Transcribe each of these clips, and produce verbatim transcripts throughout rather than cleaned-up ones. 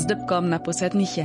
z dybkom na posadniche.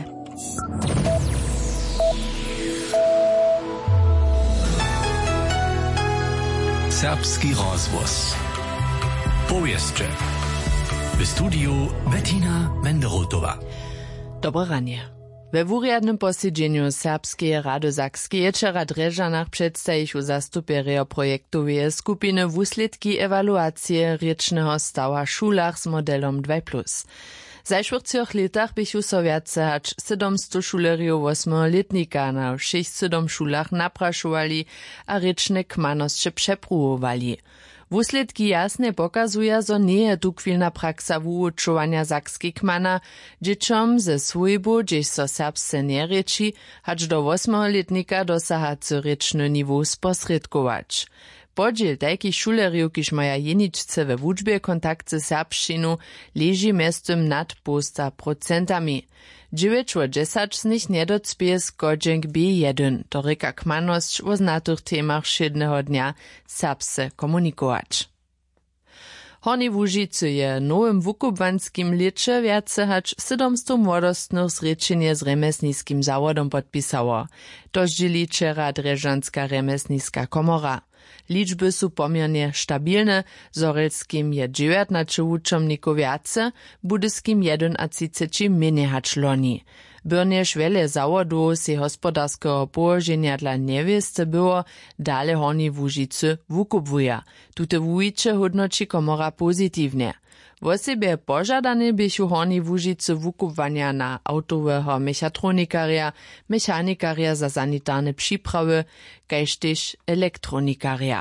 Serbski rozvoz. Powieszcze. W studiu Bettina Menderotowa. Dobre ranie. We wuriadnym posiedzeniu Serbskiej Rady Sakskiej je wczera Dreżanach przedstawić u zastupierio projektowej skupiny wusledki ewaluacje riecznego stała w szulach z modelom dwa plus. W zajszłych latach bychu so wiace hacz siedemsto šuleriów osmoletnika na všech siedem szulach napraszowali a rieczne kmanosće przepróbowali. Wusledki jasne pokazuje, że nie je tukwilna praksa wuučovanja sakskich kmana, dzieciom ze swojbu, gdzieś so serbsce nie reči, hacz do osmoletnika dosahacy rieczny niwu sposredkować. Podziel takich šuleriów, kiż maja jeničce we wučbie kontakt ze serbščinu, leži miestem nad posta procentami. dziewięć dziesięć z nich nie docpie z godzink B jeden, to ryka kmanosć o znatych temach siedmego dnia serbsce komunikować. Horni Łužicy je nowym wukubłanskim licze wiace hacz siedemsto młodostnych zrečenje z remesniskim zawodom podpisało. To zdzieli wczera Dreżanska remesniska komora. Liczby są pomiernie stabilne, Zorelskim je dziewiętnaście uczomników wiace, Budyskim jeden a trzydzieści mniej hacz loni. Byrnież wiele zawodów si hospodarskiego położenia dla niewiesty było, dale Horni Łužicy wukubwuja. Tute wujicze hodnoci komora pozytywnie. W osobie pożadane bychu Horni Łužicy wukubwania na autowego mechatronikaria, mechanikaria za sanitarne przyprawy, kaž tež elektronikaria.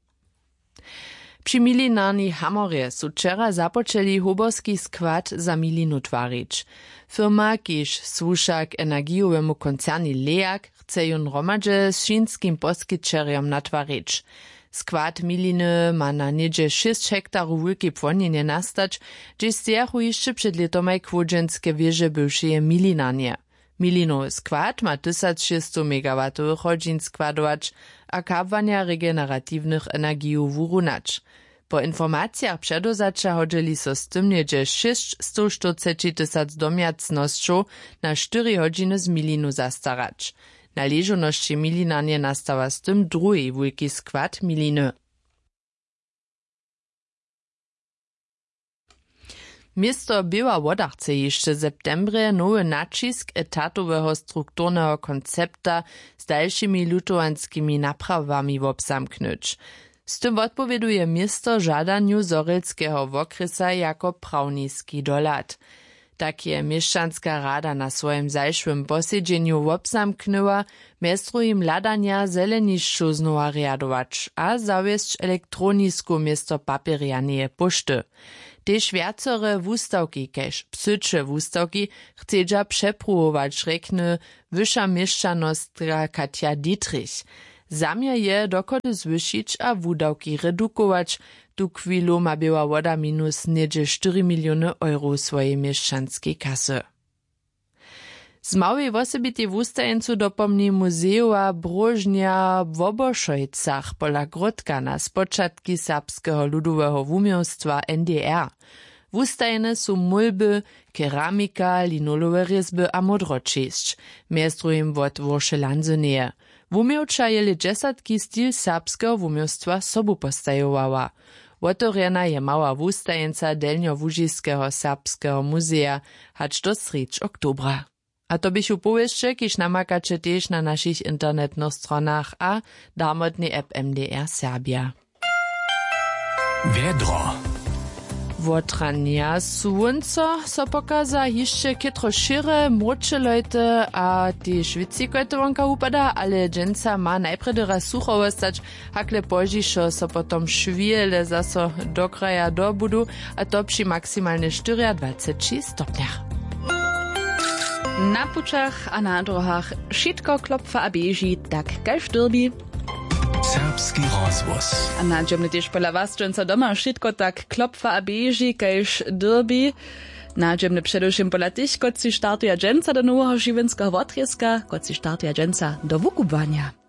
Przy milinarni Hamorje su wczera zapoczęli huborski skład za milinu twarić. Firma, kiż słusza k energijowemu koncerni Leak, chce ją romadze z šinskim poskytčerjom natwarić. Skład miliny ma na niedzie sześć hektarów wielkie płonienie nastać, gdzie stjachu jeszcze przed letomaj kwodzenskie wieże bywszeje milinarnie. Milinowy skład ma tysiąc sześćset megawatowych godzin składować, a kapwania regeneratywnych energiów wurunać. Po informacjach przedozacza chodzili so z tym niedzie sześćset czterdzieści tysięcy domiacnością na cztery godziny z milinu zastarać. Na leżoności milinarnie nastawa z tym drugi wielki skład miliny. Miasto Biała Woda chce jeszcze w septembrze nowy nacisk etatowego strukturnego koncepta z dalszymi lutowanskimi naprawami obsamknąć. Z tym odpowieduje miasto żadaniu Zorelskiego wokresa jako prawniski dolat. Tak je mieszczanska rada na swoim zajszłym posiedzeniu obsamknęła, miestru im ladania zeleniszczu znowa riadować, a zawieść elektronisku miesto papierjanie pošty. Tež viacore wustawki, kaž psyče wustawki, chcedža przepróbować, rekne wyższa mieszczanostka Katja Dietrich. Zamiar je dokody zwyšić a wudawki redukować, tu chwilu ma Biała Woda minus niedzie cztery miliony euro swojej mieszczanskiej kasy. Z małej osobitej wustajeńcu dopomni muzeua Brożnia w Oboszojcach pola Grodka na spoczatki serbskiego ludowego wumiostwa N D R. Wustajene są mulby, keramika, linolowe rezby a modročešć, miestru im wot Woršelanzeneje. Wumiowcza jeli dziesiątki styl serbskiego wumiostwa sobu postajowała. Wotorjena je mała wustajenca Delnio-Łužiskiego serbskiego muzea, hacz do sreć oktobra. A to bychu powieszcze, kiż namakacie też na naszych internetnych stronach a darmotny app M D R Serbia. Wiedro. Wotrania słońco so pokaza jeszcze kitro šire, młodsze lejte a ty szwici kojte wonka upada, ale dżęca ma najpredera sucho ostać, hakle požišo so potom šviele zaso do kraja do budu, a to przy maksymalnie dwadzieścia cztery stopniach. Na pučach a na drohach šitko klopfa a beži, tak kaž drbi. Serbski rozvoz. A na džemne tež pola vas, dženca doma šitko tak klopfa a beži, kaž drbi. Na džemne především pola tých, kod si štartuje dženca do nového živenského votrieska, kod si štartuje dženca do vukubwania.